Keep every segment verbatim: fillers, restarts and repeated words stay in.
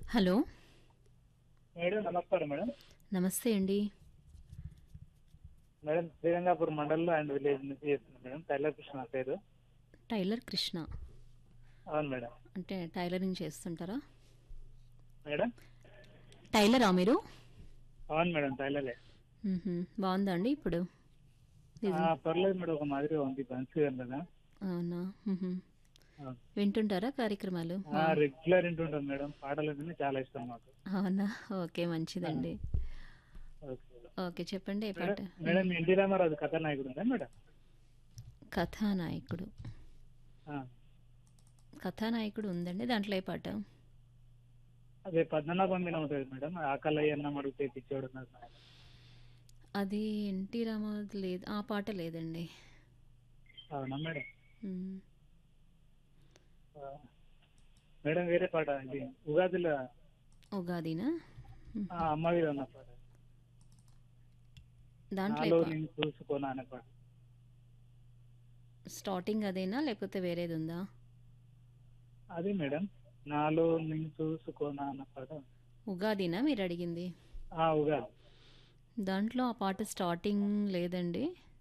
Hello. Madam నమస్కారం madam. నమస్తే అండి. మేడం శ్రీరంగాపూర్ మండలంలో అండ్ విలేజ్ నుంచి చేస్తున్నాను మేడం. టైలర్ కృష్ణ నా పేరు. టైలర్ కృష్ణ. అవును మేడం. అంటే టైలరింగ్ చేస్తుంటారా? మేడం టైలరా మీరు? అవును మేడం టైలరే. మ్హూ. బాగుందా అండి ఇప్పుడు? ఆ, ఇది పర్లేదు మేడం, ఒక మాదిరిగా ఉంది మంచిగా కదా. అవునా? మ్హూ. అవును. వింటుంటారా కార్యక్రమాలు? ఆ, మా రెగ్యులర్ వింటుంటాం మేడం, పాటలు అంటే చాలా ఇష్టం మాకు. అవునా? ఓకే, ఆ, మంచిదండి. ఓకే ఓకే, చెప్పండి ఏ మేడం. పాట. మ్. మేడం ఎన్టీ రామారాజు కథానాయకుడు ఉందా మేడం? కథానాయకుడు. ఆ, కథానాయకుడు ఉందండి, దాంట్లో ఏ పాట? అదే పద్మనాభం మీద ఉంటుంది మేడం, ఆకలయ్య అన్నం అడిగితే పిచ్చోడు ఉన్నారు మేడం. అది ఎన్టీ రామారావు లేదు, ఆ పాట లేదండి. అవునా మేడం? మ్. ఆ, మేడం వేరే పాట ఇది ఉగాదిలో ఉగాదినా? ఆ, మ్హూ. అమ్మ మీద ఉన్న పాట, దాంట్లో ఏ నాలో పా నేను చూసుకోనా అనే పాట. స్టార్టింగ్ అదేనా లేకపోతే వేరేది ఉందా? అది మేడం, నాలో నేను చూసుకోనా అన్న పాట. ఉగాదినా మీరు అడిగింది? ఆ, ఉగాది. దాంట్లో ఆ పాట స్టార్టింగ్ లేదండి.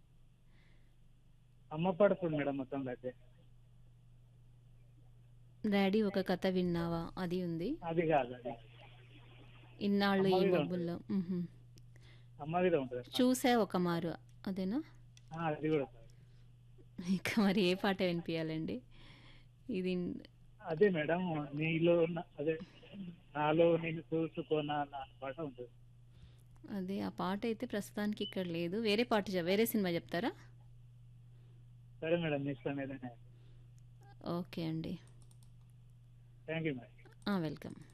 అమ్మ పాట చూడు మేడం మొత్తం అయితే. డాడీ ఒక కథ విన్నావా అది ఉంది. అది కాదు, అది ఇన్నాళ్ళు అమ్మ ఈ మీద ఉంటుంది. మబ్బుల్లో. మ్హూ. అమ్మ మీద ఉంటుంది పాట. చూసే ఒక మారు అదేనా? ఆ, అది కూడా కాదు. ఇక మరి ఏ పాట వినిపించాలండి ఇది? అదే మేడం, నీలో ఉన్న- అదే నాలో నేను చూసుకోనా అన్న పాట ఉంటుంది. అదే ఆ పాట అయితే ప్రస్తుతానికి ఇక్కడ లేదు. వేరే పాట చెప్ వేరే సినిమా చెప్తారా? సరే మేడం, మీ ఇష్టం ఏదైనా. ఓకే అండి. Thank you madam. వెల్కమ్.